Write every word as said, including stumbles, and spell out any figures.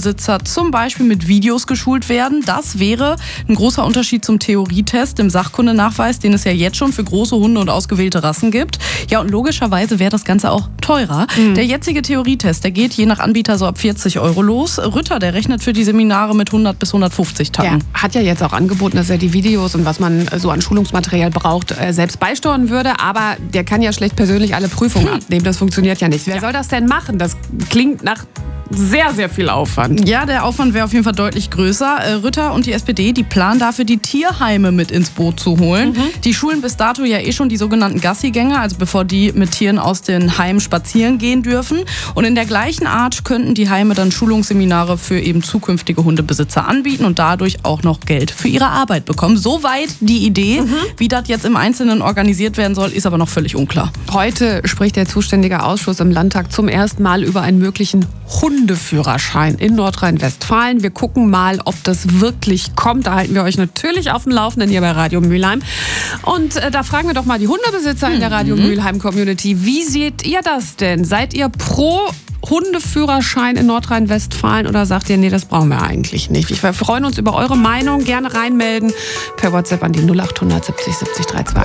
Hundebesitzer zum Beispiel mit Videos geschult werden. Das wäre ein großer Unterschied zum Theorietest, dem Sachkundenachweis, den es ja jetzt schon für große Hunde und ausgewählte Rassen gibt. Ja, und logischerweise wäre das Ganze auch teurer. Mhm. Der jetzige Theorietest, der geht je nach Anbieter so ab vierzig Euro los. Rütter, der rechnet für die Seminare mit hundert bis hundertfünfzig Tagen. Er hat ja jetzt auch angeboten, dass er die Videos und was man so an Schulungsmaterial braucht, selbst beisteuern würde. Aber der kann ja schlecht persönlich alle Prüfungen hm. abnehmen. Das funktioniert ja nicht. Wer ja. soll das denn machen? Das klingt nach sehr, sehr viel Aufwand. Ja, der Aufwand wäre auf jeden Fall deutlich größer. Rütter und die S P D, die planen dafür, die Tierheime mit ins Boot zu holen. Mhm. Die schulen bis dato ja eh schon die sogenannten Gassigänger, also bevor die mit Tieren aus den Heimen spazieren gehen dürfen. Und in der gleichen Art könnten die Heime dann Schulungsseminare für eben zukünftige Hundebesitzer anbieten und dadurch auch noch Geld für ihre Arbeit bekommen. Soweit die Idee. Mhm. Wie das jetzt im Einzelnen organisiert werden soll, ist aber noch völlig unklar. Heute spricht der zuständige Ausschuss im Landtag zum ersten Mal über einen möglichen Hundeführerschein in Nordrhein-Westfalen. Wir gucken mal, ob das wirklich kommt. Da halten wir euch natürlich auf dem Laufenden hier bei Radio Mülheim. Und äh, da fragen wir doch mal die Hundebesitzer mhm. in der Radio Mülheim-Community. Wie seht ihr das denn? Seid ihr pro Hundeführerschein in Nordrhein-Westfalen oder sagt ihr, nee, das brauchen wir eigentlich nicht? Wir freuen uns über eure Meinung. Gerne reinmelden per WhatsApp an die null acht hundert siebzig siebzig drei zwei.